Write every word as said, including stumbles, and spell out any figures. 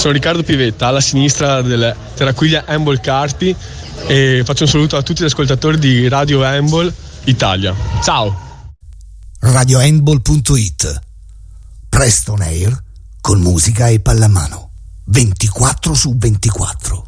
sono Riccardo Pivetta, alla sinistra del Terraquiglia Handball Carpi, e faccio un saluto a tutti gli ascoltatori di Radio Handball Italia. Ciao! radio handball punto it. Presto on air con musica e pallamano ventiquattro su ventiquattro.